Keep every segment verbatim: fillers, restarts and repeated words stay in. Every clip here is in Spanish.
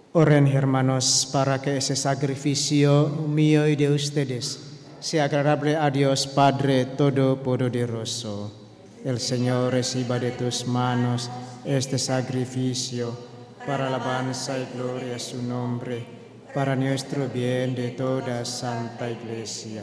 Oren, hermanos, para que ese sacrificio mío y de ustedes sea agradable a Dios Padre Todopoderoso. El Señor reciba de tus manos este sacrificio para alabanza y gloria a su nombre, para nuestro bien de toda Santa Iglesia.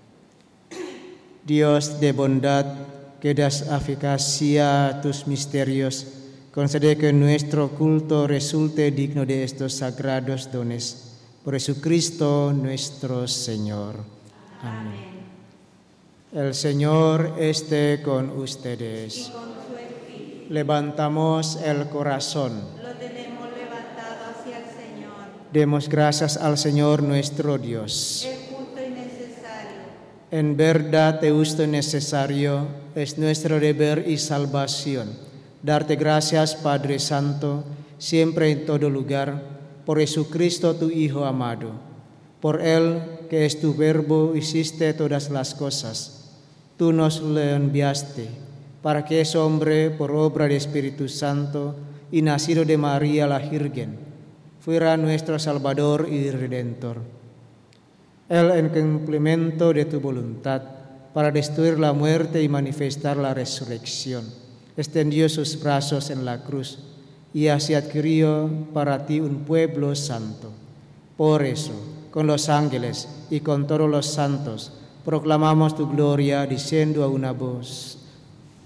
Dios de bondad, que das eficacia a tus misterios, concede que nuestro culto resulte digno de estos sagrados dones. Por Jesucristo nuestro Señor. Amén. El Señor esté con ustedes. Y con su espíritu. Levantamos el corazón. Lo tenemos levantado hacia el Señor. Demos gracias al Señor nuestro Dios. Es justo y necesario. En verdad, de justo y necesario es nuestro deber y salvación darte gracias, Padre Santo, siempre en todo lugar, por Jesucristo tu Hijo amado. Por Él, que es tu Verbo, hiciste todas las cosas. Tú nos lo enviaste, para que es hombre por obra del Espíritu Santo y nacido de María la Virgen, fuera nuestro Salvador y Redentor. Él, en cumplimiento de tu voluntad, para destruir la muerte y manifestar la resurrección, extendió sus brazos en la cruz y así adquirió para ti un pueblo santo. Por eso, con los ángeles y con todos los santos, proclamamos tu gloria diciendo a una voz: